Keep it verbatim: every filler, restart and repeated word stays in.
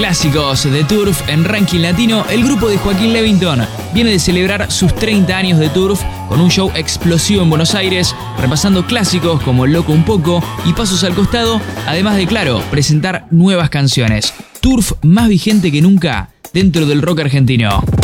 clásicos de Turf en ranking latino, el grupo de Joaquín Levington viene de celebrar sus treinta años de Turf con un show explosivo en Buenos Aires, repasando clásicos como Loco un poco y Pasos al costado, además de, claro, presentar nuevas canciones. Turf más vigente que nunca dentro del rock argentino.